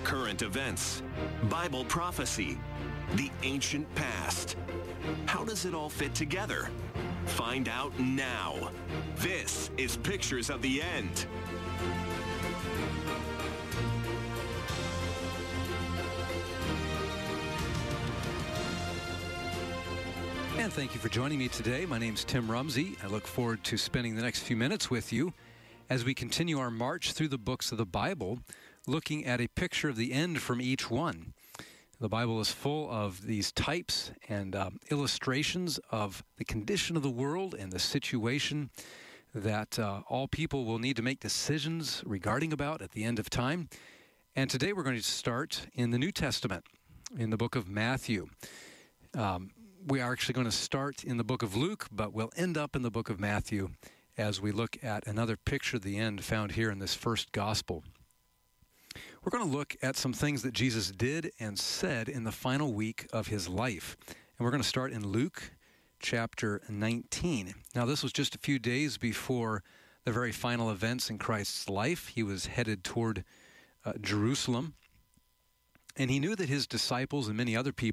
current events, Bible prophecy, the ancient past. How does it all fit together? Find out now. This is Pictures of the End. And thank you for joining me today. My name's Tim Rumsey. I look forward to spending the next few minutes with you as we continue our march through the books of the Bible, looking at a picture of the end from each one. The Bible is full of these types and illustrations of the condition of the world and the situation that all people will need to make decisions regarding about at the end of time. And today we're going to start in the New Testament, in the book of Matthew. We are actually going to start in the book of Luke, but we'll end up in the book of Matthew as we look at another picture of the end found here in this first gospel. We're going to look at some things that Jesus did and said in the final week of his life. And we're going to start in Luke chapter 19. Now, this was just a few days before the very final events in Christ's life. He was headed toward Jerusalem. And he knew that his disciples and many other people